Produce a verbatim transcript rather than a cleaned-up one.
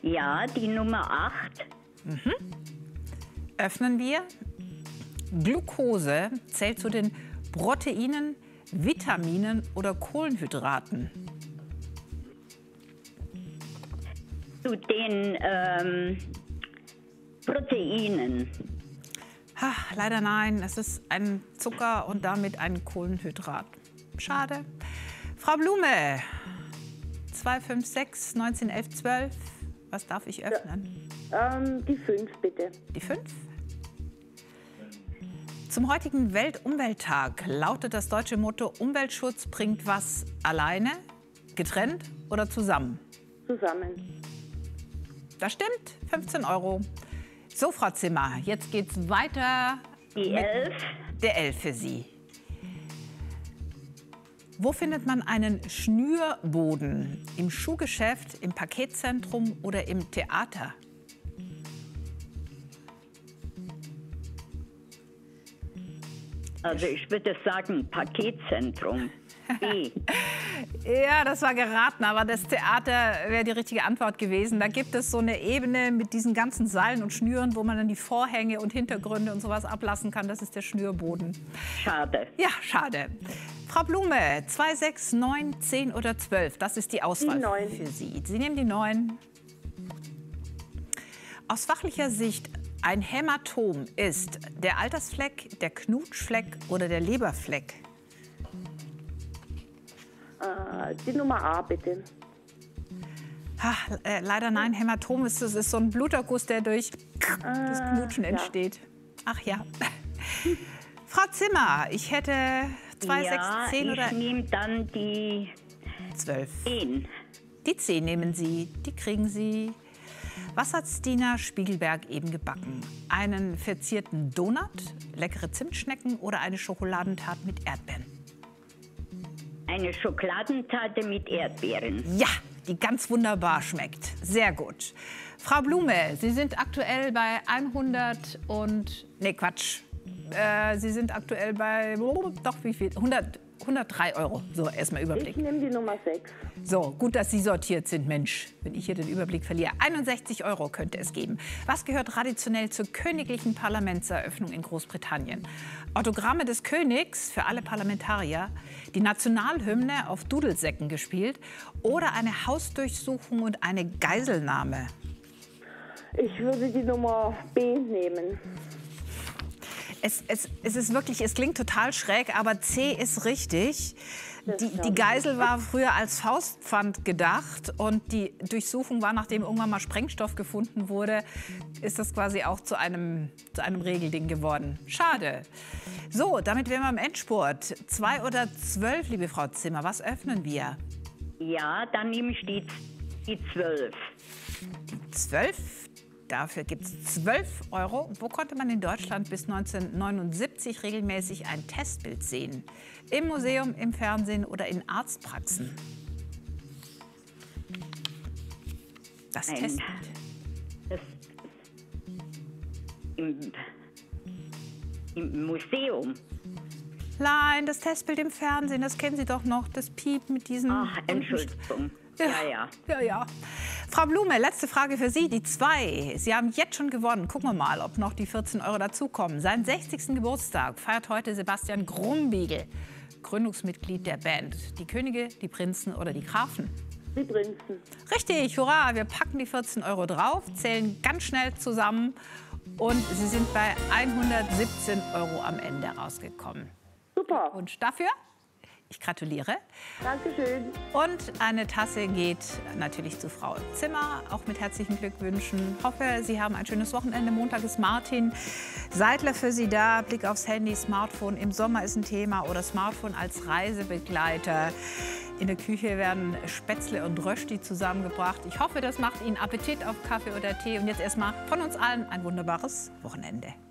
Ja, die Nummer acht. Mhm. Öffnen wir. Glucose zählt zu den Proteinen, Vitaminen oder Kohlenhydraten. Zu den ähm, Proteinen. Ha, leider nein, es ist ein Zucker und damit ein Kohlenhydrat. Schade. Frau Blume, zwei fünf sechs, neunzehn elf zwölf, was darf ich öffnen? Ja, ähm, die fünf bitte. Die fünf? Zum heutigen Weltumwelttag lautet das deutsche Motto: Umweltschutz bringt was alleine, getrennt oder zusammen? Zusammen. Das stimmt, fünfzehn Euro. So, Frau Zimmer, jetzt geht's weiter. Die mit elf. Der elf für Sie. Wo findet man einen Schnürboden? Im Schuhgeschäft, im Paketzentrum oder im Theater? Also ich würde sagen Paketzentrum. B. Ja, das war geraten, aber das Theater wäre die richtige Antwort gewesen. Da gibt es so eine Ebene mit diesen ganzen Seilen und Schnüren, wo man dann die Vorhänge und Hintergründe und sowas ablassen kann. Das ist der Schnürboden. Schade. Ja, schade. Frau Blume, zwei, sechs, neun, zehn oder zwölf, das ist die Auswahl Die neun. für Sie. Sie nehmen die neun. Aus fachlicher Sicht, ein Hämatom ist der Altersfleck, der Knutschfleck oder der Leberfleck? Äh, die Nummer A bitte. Ach, äh, leider nein, Hämatom ist, das ist so ein Bluterguss, der durch das Knutschen ja. entsteht. Ach ja. Frau Zimmer, ich hätte zwei, ja, sechs, zehn oder ich nehme dann die zwölf. zehn. Die zehn nehmen Sie, die kriegen Sie. Was hat Stina Spiegelberg eben gebacken? Einen verzierten Donut, leckere Zimtschnecken oder eine Schokoladentat mit Erdbeeren? Eine Schokoladentarte mit Erdbeeren. Ja, die ganz wunderbar schmeckt. Sehr gut. Frau Blume, Sie sind aktuell bei hundert und... Nee, Quatsch. Äh, Sie sind aktuell bei... Doch, wie viel? hundert, hundertdrei Euro. So, erstmal Überblick. Ich nehme die Nummer sechs. So, gut, dass Sie sortiert sind, Mensch. Wenn ich hier den Überblick verliere. einundsechzig Euro könnte es geben. Was gehört traditionell zur königlichen Parlamentseröffnung in Großbritannien? Autogramme des Königs für alle Parlamentarier, die Nationalhymne auf Dudelsäcken gespielt oder eine Hausdurchsuchung und eine Geiselnahme? Ich würde die Nummer B nehmen. Es, es, es ist wirklich, es klingt total schräg, aber C ist richtig. Die, die Geisel war früher als Faustpfand gedacht und die Durchsuchung war, nachdem irgendwann mal Sprengstoff gefunden wurde, ist das quasi auch zu einem, zu einem Regelding geworden. Schade. So, damit wären wir im Endspurt. Zwei oder zwölf, liebe Frau Zimmer, was öffnen wir? Ja, dann nehme ich die, die zwölf. Zwölf? Dafür gibt es zwölf Euro. Wo konnte man in Deutschland bis neunzehnhundertneunundsiebzig regelmäßig ein Testbild sehen? Im Museum, im Fernsehen oder in Arztpraxen? Das Ein, Testbild. Das, im, Im Museum. Nein, das Testbild im Fernsehen, das kennen Sie doch noch. Das Piep mit diesen... Ach, Entschuldigung. Ja, ja. Ja, ja. Frau Blume, letzte Frage für Sie, die zwei. Sie haben jetzt schon gewonnen. Gucken wir mal, ob noch die vierzehn Euro dazukommen. Seinen sechzigsten Geburtstag feiert heute Sebastian Grumbiegel, Gründungsmitglied der Band. Die Könige, die Prinzen oder die Grafen? Die Prinzen. Richtig, hurra, wir packen die vierzehn Euro drauf, zählen ganz schnell zusammen und Sie sind bei hundertsiebzehn Euro am Ende rausgekommen. Super. Glückwunsch dafür. Ich gratuliere. Dankeschön. Und eine Tasse geht natürlich zu Frau Zimmer, auch mit herzlichen Glückwünschen. Hoffe, Sie haben ein schönes Wochenende. Montag ist Martin Seidler für Sie da. Blick aufs Handy, Smartphone im Sommer ist ein Thema oder Smartphone als Reisebegleiter. In der Küche werden Spätzle und Rösti zusammengebracht. Ich hoffe, das macht Ihnen Appetit auf Kaffee oder Tee. Und jetzt erstmal von uns allen ein wunderbares Wochenende.